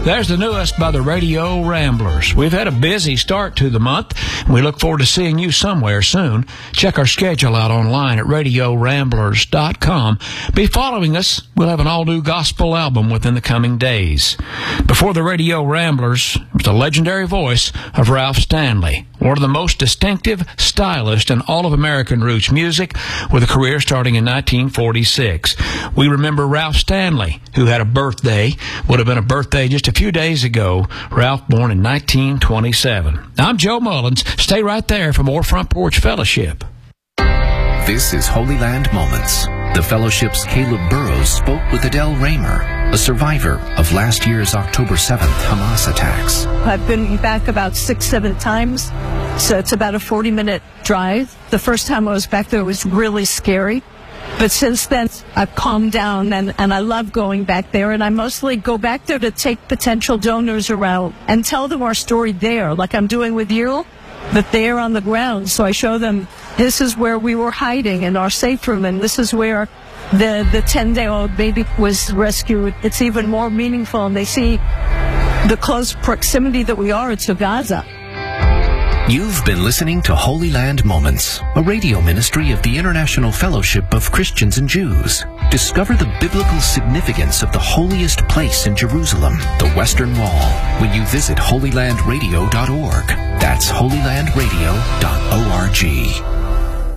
There's the newest by the Radio Ramblers. We've had a busy start to the month. We look forward to seeing you somewhere soon. Check our schedule out online at RadioRamblers.com. Be following us. We'll have an all-new gospel album within the coming days. Before the Radio Ramblers was the legendary voice of Ralph Stanley, one of the most distinctive stylists in all of American roots music, with a career starting in 1946. We remember Ralph Stanley, who had a birthday, would have been a birthday just a few days ago. Ralph born in 1927. I'm Joe Mullins. Stay right there for more Front Porch Fellowship. This is Holy Land Moments. The Fellowship's Caleb Burrows spoke with Adele Raymer, a survivor of last year's October 7th Hamas attacks. I've been back about 6-7 times, so it's about a 40-minute drive. The first time I was back there, it was really scary. But since then, I've calmed down, and I love going back there. And I mostly go back there to take potential donors around and tell them our story there, like I'm doing with you, but there on the ground. So I show them this is where we were hiding in our safe room, and this is where the 10-day-old baby was rescued. It's even more meaningful, and they see the close proximity that we are to Gaza. You've been listening to Holy Land Moments, a radio ministry of the International Fellowship of Christians and Jews. Discover the biblical significance of the holiest place in Jerusalem, the Western Wall, when you visit holylandradio.org. That's holylandradio.org.